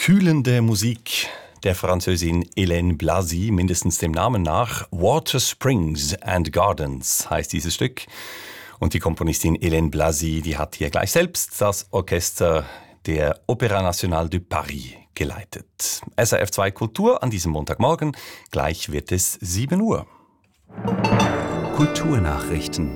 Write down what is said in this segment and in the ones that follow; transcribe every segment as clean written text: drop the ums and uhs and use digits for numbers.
Kühlende Musik der Französin Hélène Blasi, mindestens dem Namen nach. Water Springs and Gardens heißt dieses Stück. Und die Komponistin Hélène Blasi, die hat hier gleich selbst das Orchester der Opéra Nationale de Paris geleitet. SRF 2 Kultur an diesem Montagmorgen. Gleich wird es 7 Uhr. Kulturnachrichten.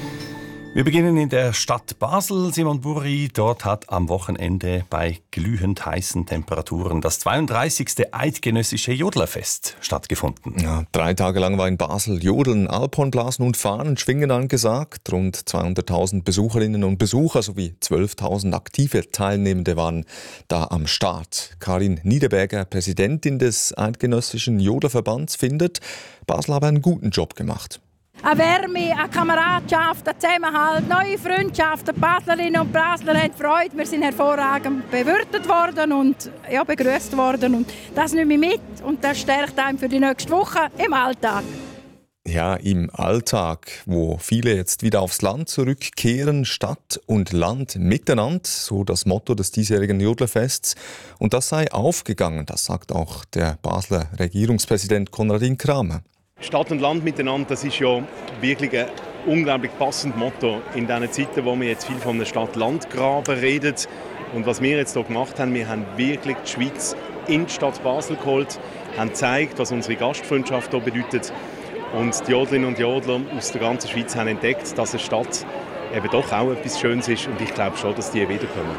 Wir beginnen in der Stadt Basel, Simon Burri. Dort hat am Wochenende bei glühend heißen Temperaturen das 32. Eidgenössische Jodlerfest stattgefunden. Ja, 3 Tage lang war in Basel Jodeln, Alphornblasen und Fahnenschwingen angesagt. Rund 200.000 Besucherinnen und Besucher sowie 12.000 aktive Teilnehmende waren da am Start. Karin Niederberger, Präsidentin des Eidgenössischen Jodlerverbands, findet, Basel habe einen guten Job gemacht. Eine Wärme, eine Kameradschaft, ein Zusammenhalt, neue Freundschaften. Die Baslerinnen und Basler haben Freude. Wir sind hervorragend bewirtet worden und begrüßt worden. Und das nehme ich mit und das stärkt einen für die nächste Woche im Alltag. Ja, im Alltag, wo viele jetzt wieder aufs Land zurückkehren, Stadt und Land miteinander, so das Motto des diesjährigen Jodlerfests. Und das sei aufgegangen, das sagt auch der Basler Regierungspräsident Konradin Kramer. Stadt und Land miteinander, das ist ja wirklich ein unglaublich passendes Motto in diesen Zeiten, wo wir jetzt viel von einem Stadt-Land-Graben reden. Und was wir jetzt hier gemacht haben, wir haben wirklich die Schweiz in die Stadt Basel geholt, haben gezeigt, was unsere Gastfreundschaft hier bedeutet. Und die Jodlerinnen und Jodler aus der ganzen Schweiz haben entdeckt, dass eine Stadt eben doch auch etwas Schönes ist. Und ich glaube schon, dass die wiederkommen.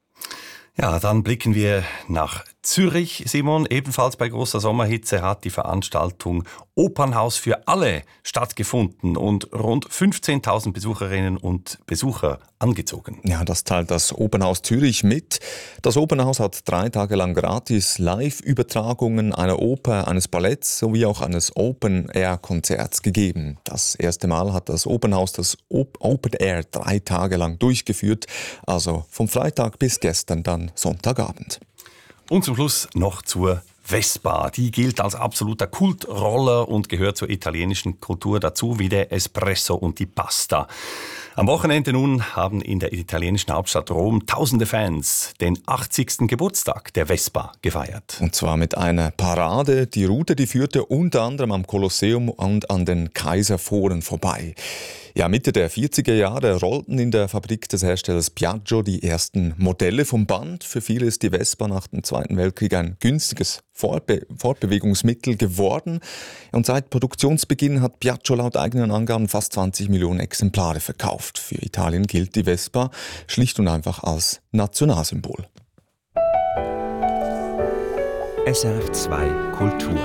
Ja, dann blicken wir nach Zürich, Simon. Ebenfalls bei großer Sommerhitze hat die Veranstaltung Opernhaus für alle stattgefunden und rund 15.000 Besucherinnen und Besucher angezogen. Ja, das teilt das Opernhaus Zürich mit. Das Opernhaus hat 3 Tage lang gratis Live-Übertragungen einer Oper, eines Balletts sowie auch eines Open-Air-Konzerts gegeben. Das erste Mal hat das Opernhaus das Open Air 3 Tage lang durchgeführt, also vom Freitag bis gestern dann Sonntagabend. Und zum Schluss noch zur Vespa. Die gilt als absoluter Kultroller und gehört zur italienischen Kultur dazu wie der Espresso und die Pasta. Am Wochenende nun haben in der italienischen Hauptstadt Rom tausende Fans den 80. Geburtstag der Vespa gefeiert. Und zwar mit einer Parade. Die Route, die führte unter anderem am Kolosseum und an den Kaiserforen vorbei. Ja, Mitte der 40er Jahre rollten in der Fabrik des Herstellers Piaggio die ersten Modelle vom Band. Für viele ist die Vespa nach dem Zweiten Weltkrieg ein günstiges Fortbewegungsmittel geworden. Und seit Produktionsbeginn hat Piaggio laut eigenen Angaben fast 20 Millionen Exemplare verkauft. Für Italien gilt die Vespa schlicht und einfach als Nationalsymbol. SRF 2 Kultur.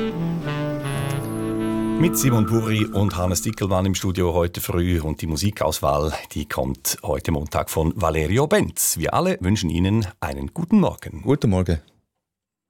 Mit Simon Burri und Hannes Dickelmann im Studio heute früh. Und die Musikauswahl, die kommt heute Montag von Valerio Benz. Wir alle wünschen Ihnen einen guten Morgen. Guten Morgen.